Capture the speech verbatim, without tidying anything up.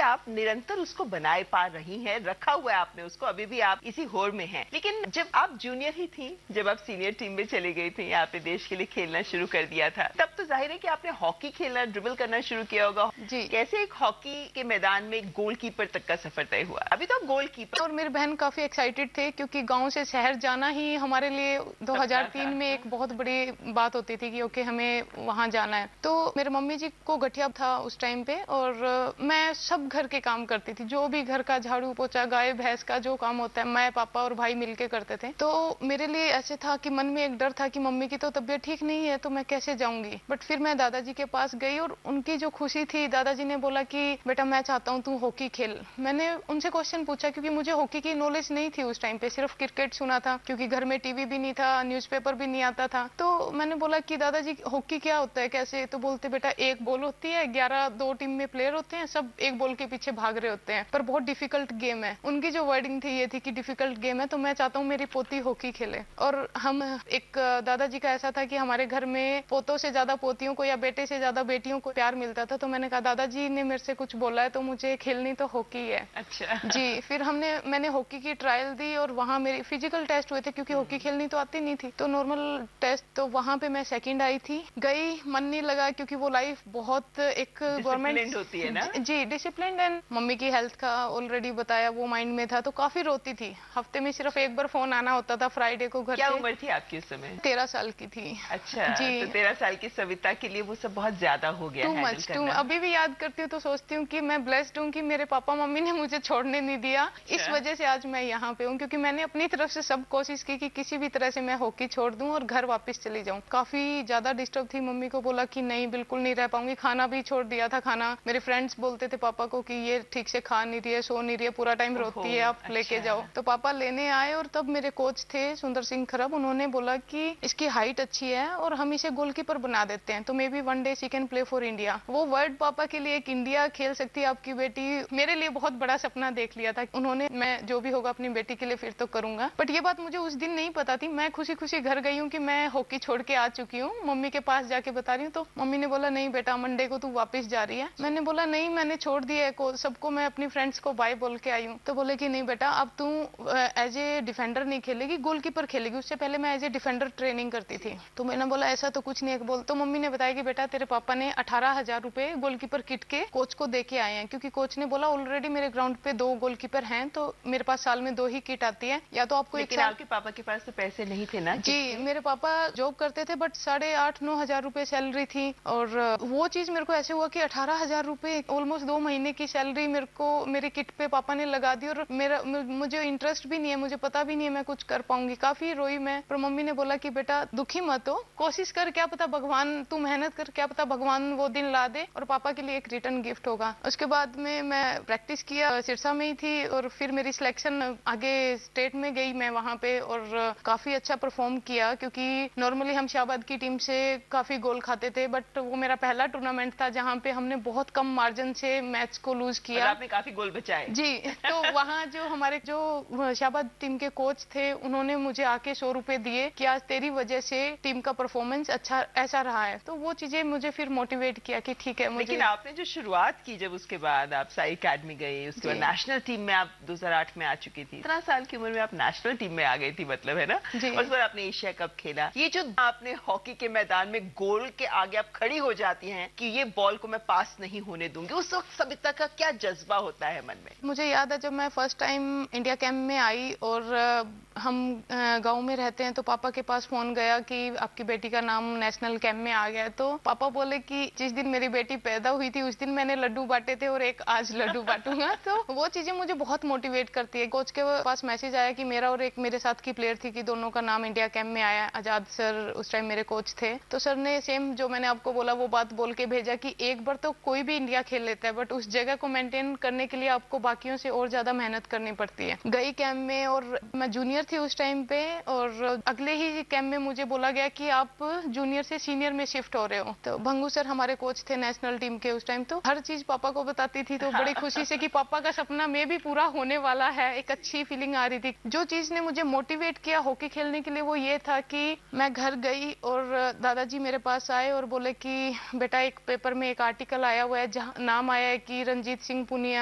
आप निरंतर उसको बनाए पा रही हैं, रखा हुआ है आपने उसको, अभी भी आप इसी होड़ में हैं। लेकिन जब आप जूनियर ही थी, जब आप सीनियर टीम में चली गई थी, आपने देश के लिए खेलना शुरू कर दिया था, तब तो जाहिर है कि आपने हॉकी खेलना, ड्रिबल करना शुरू किया होगा जी। कैसे एक हॉकी के मैदान में गोलकीपर तक का सफर तय हुआ? अभी तो गोलकीपर। और मेरे बहन काफी एक्साइटेड थे क्योंकि गांव से शहर जाना ही हमारे लिए दो हज़ार तीन में एक बहुत बड़ी बात होती थी कि ओके हमें वहां जाना है। तो मेरे मम्मी जी को गठिया था उस टाइम पे और मैं सब घर के काम करती थी, जो भी घर का झाड़ू पोछा, गाय भैंस का जो काम होता है मैं, पापा और भाई मिलके करते थे। तो मेरे लिए ऐसे था कि मन में एक डर था कि मम्मी की तो तबीयत ठीक नहीं है तो मैं कैसे जाऊंगी। बट फिर मैं दादाजी के पास गई और उनकी जो खुशी थी, दादाजी ने बोला कि बेटा मैं चाहता हूँ तू हॉकी खेल। मैंने उनसे क्वेश्चन पूछा क्योंकि मुझे हॉकी की नॉलेज नहीं थी उस टाइम पे, सिर्फ क्रिकेट सुना था क्योंकि घर में टीवी भी नहीं था, न्यूज़पेपर भी नहीं आता था। तो मैंने बोला कि दादाजी हॉकी क्या होता है, कैसे? तो बोलते बेटा एक बॉल होती है, ग्यारह दो टीम में प्लेयर होते हैं, सब एक बॉल के पीछे भाग रहे होते हैं, पर बहुत डिफिकल्ट गेम है। उनकी जो वर्डिंग थी ये थी कि डिफिकल्ट गेम है, तो मैं चाहता हूँ मेरी पोती हॉकी खेले। और हम एक दादाजी का ऐसा था कि हमारे घर में पोतों से ज्यादा पोतियों को या बेटे से ज्यादा बेटियों को प्यार मिलता था। तो मैंने कहा दादाजी ने मेरे से कुछ बोला है तो मुझे खेलनी तो हॉकी है। अच्छा जी। फिर हमने मैंने हॉकी की ट्रायल दी और वहाँ मेरे फिजिकल टेस्ट हुए थे क्योंकि हॉकी खेलनी तो आती नहीं थी, तो नॉर्मल टेस्ट, तो वहाँ पे मैं सेकंड आई थी। गई, मन नहीं लगा क्योंकि वो लाइफ बहुत एक गवर्नमेंट होती है ना जी, डिसिप्लिन। एंड मम्मी की हेल्थ का ऑलरेडी बताया, वो माइंड में था, तो काफी रोती थी। हफ्ते में सिर्फ एक बार फोन आना होता था फ्राइडे को घर। क्या उम्र थी आपकी उस समय? तेरह साल की थी। अच्छा जी। तो तेरह साल की सविता के लिए वो सब बहुत ज्यादा हो गया टू मच टू। अभी भी याद करती हूँ तो सोचती हूँ कि मैं ब्लेस्ड हूँ कि मेरे पापा मम्मी ने मुझे छोड़ने नहीं दिया। अच्छा। इस वजह से आज मैं यहाँ पे हूँ क्योंकि मैंने अपनी तरफ से सब कोशिश की कि किसी भी तरह से मैं हॉकी छोड़ दूं और घर वापस चली जाऊं। काफी ज्यादा डिस्टर्ब थी, मम्मी को बोला कि नहीं बिल्कुल नहीं रह पाऊंगी, खाना भी छोड़ दिया था। खाना मेरे फ्रेंड्स बोलते थे पापा को कि ये ठीक से खा नहीं रही है, सो नहीं रही है, पूरा टाइम रोती है, आप अच्छा। लेके जाओ। तो पापा लेने आए और तब मेरे कोच थे सुंदर सिंह खरब, उन्होंने बोला कि इसकी हाइट अच्छी है और हम इसे गोलकीपर बना देते हैं तो may be one day she can play for India. वो वर्ड पापा के लिए, एक इंडिया खेल सकती है आपकी बेटी, मेरे लिए बहुत बड़ा सपना देख लिया था उन्होंने। मैं जो भी होगा अपनी बेटी के लिए फिर तो करूंगा। बट ये बात मुझे उस दिन नहीं पता थी। मैं खुशी खुशी घर गई हूँ कि मैं हॉकी छोड़ के आ चुकी हूँ, मम्मी के पास जाके बता रही हूँ। तो मम्मी ने बोला नहीं बेटा मंडे को तू वापस जा रही है। मैंने बोला नहीं मैंने छोड़ दिया है, सबको मैं अपनी फ्रेंड्स को बाय बोल के आई हूँ। तो बोले कि नहीं बेटा अब तू एज ए डिफेंडर नहीं खेलेगी, गोलकीपर खेलेगी। उससे पहले मैं एज ए डिफेंडर ट्रेनिंग करती थी। तो मैंने बोला ऐसा तो कुछ नहीं है बोल। तो मम्मी ने बताया कि बेटा तेरे पापा ने अठारह हजार रुपए गोलकीपर किट के कोच को दे के आए हैं क्योंकि कोच ने बोला ऑलरेडी मेरे ग्राउंड पे दो गोलकीपर हैं तो मेरे पास साल में दो ही किट आती है, या तो आपको एक साल। आपके पापा के पास तो पैसे नहीं थे ना? जी मेरे पापा जॉब करते थे बट साढ़े आठ नौ हजार रुपए सैलरी थी। और वो चीज मेरे को ऐसे हुआ कि अठारह हजार रुपए ऑलमोस्ट दो महीने की सैलरी मेरे को मेरी किट पे पापा ने लगा दी और मेरा मुझे इंटरेस्ट भी नहीं है, मुझे पता भी नहीं है मैं कुछ कर पाऊंगी। काफी रोई मैं, पर मम्मी ने बोला कि बेटा दुखी मत हो, कोशिश कर, क्या पता भगवान, तू मेहनत कर, क्या पता भगवान वो दिन ला दे और पापा के लिए एक रिटर्न गिफ्ट होगा। उसके बाद में मैं प्रैक्टिस किया, सिरसा में ही थी और फिर मेरी सिलेक्शन आगे स्टेट में गई मैं वहाँ पे और काफी अच्छा परफॉर्म किया क्योंकि नॉर्मली हम शाहबाद की टीम से काफी गोल खाते थे बट वो मेरा पहला टूर्नामेंट था जहाँ पे हमने बहुत कम मार्जिन से मैच को लूज किया। आपने काफी गोल बचाए। जी। तो वहाँ जो हमारे जो शाहबाद टीम के कोच थे उन्होंने मुझे आके सौ रुपए दिए कि आज तेरी वजह से टीम का परफॉर्मेंस अच्छा ऐसा रहा है। तो वो चीजें मुझे फिर मोटिवेट किया कि ठीक है मुझे। लेकिन आपने जो शुरुआत की, जब उसके बाद आप साई अकेडमी गई, उसके बाद नेशनल टीम में आप दो हज़ार आठ में आ चुकी थी, इतना साल की उम्र में आप नेशनल टीम में आ गई थी, मतलब है ना? और फिर आपने एशिया कप खेला। ये जो आपने हॉकी के मैदान में गोल के आगे आप खड़ी हो जाती हैं कि ये बॉल को मैं पास नहीं होने दूंगी, उस वक्त सविता का क्या जज्बा होता है मन में? मुझे याद है जब मैं फर्स्ट टाइम इंडिया कैंप में आई और हम गांव में रहते हैं तो पापा के पास फोन गया कि आपकी बेटी का नाम नेशनल कैंप में आ गया है। तो पापा बोले कि जिस दिन मेरी बेटी पैदा हुई थी उस दिन मैंने लड्डू बांटे थे और एक आज लड्डू बांटूंगा। तो वो चीजें मुझे बहुत मोटिवेट करती है। कोच के पास मैसेज आया कि मेरा और एक मेरे साथ की प्लेयर थी कि दोनों का नाम इंडिया कैंप में आया। आजाद सर उस टाइम मेरे कोच थे। तो सर ने सेम जो मैंने आपको बोला वो बात बोल के भेजा कि एक बार तो कोई भी इंडिया खेल लेता है बट उस जगह को मेंटेन करने के लिए आपको बाकियों से और ज्यादा मेहनत करनी पड़ती है। गई कैंप में और मैं जूनियर थी उस टाइम पे और अगले ही कैंप में मुझे बोला गया कि आप जूनियर से सीनियर में शिफ्ट हो रहे हो। तो भंगू सर हमारे कोच थे नेशनल टीम के उस टाइम। तो हर चीज पापा को बताती थी तो बड़ी खुशी से कि पापा का सपना में भी पूरा होने वाला है, एक अच्छी फीलिंग आ रही थी। जो चीज ने मुझे मोटिवेट किया हॉकी खेलने के लिए वो ये था कि मैं घर गई और दादाजी मेरे पास आए और बोले कि बेटा एक पेपर में एक आर्टिकल आया हुआ है जहाँ नाम आया है कि रंजीत सिंह पुनिया